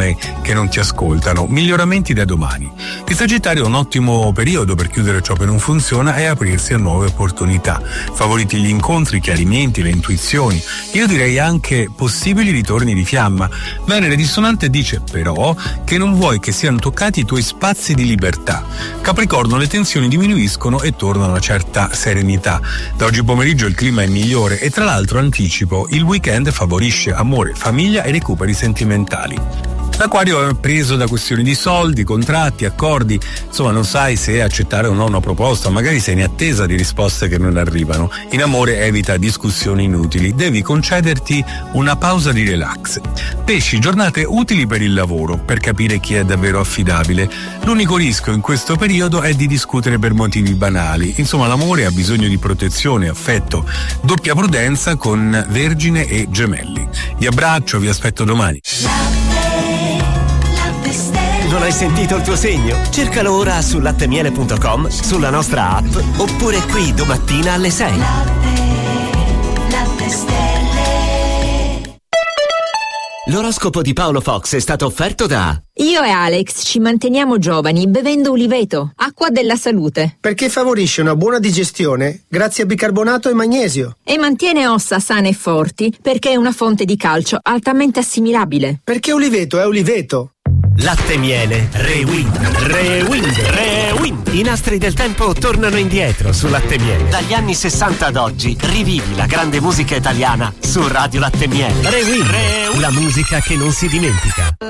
persone che non ti ascoltano. Miglioramenti da domani. Il Sagittario è un ottimo periodo per chiudere ciò che non funziona e aprirsi a nuove opportunità. Favoriti gli incontri, i chiarimenti, le intuizioni. Io direi anche possibili ritorni di fiamma. Venere dissonante dice però che non vuoi che siano toccati i tuoi spazi di libertà. Capricorno, le tensioni diminuiscono e torna una certa serenità. Da oggi pomeriggio il clima è migliore e tra l'altro anticipo, il weekend favorisce amore, famiglia e recuperi sentimentali. L'Acquario è preso da questioni di soldi, contratti, accordi, insomma non sai se accettare o no una proposta, magari sei in attesa di risposte che non arrivano. In amore evita discussioni inutili, devi concederti una pausa di relax. Pesci, giornate utili per il lavoro, per capire chi è davvero affidabile. L'unico rischio in questo periodo è di discutere per motivi banali, insomma l'amore ha bisogno di protezione, affetto, doppia prudenza con Vergine e Gemelli. Vi abbraccio, vi aspetto domani. Non hai sentito il tuo segno? Cercalo ora su lattemiele.com, sulla nostra app oppure qui domattina alle 6. Latte Stelle. L'oroscopo di Paolo Fox è stato offerto da... Io e Alex ci manteniamo giovani bevendo Uliveto, acqua della salute. Perché favorisce una buona digestione grazie a bicarbonato e magnesio. E mantiene ossa sane e forti perché è una fonte di calcio altamente assimilabile. Perché Uliveto è Uliveto. Latte Miele Rewind. I nastri del tempo tornano indietro su Latte Miele. Dagli anni 60 ad oggi rivivi la grande musica italiana su Radio Latte Miele. Rewind, la musica che non si dimentica.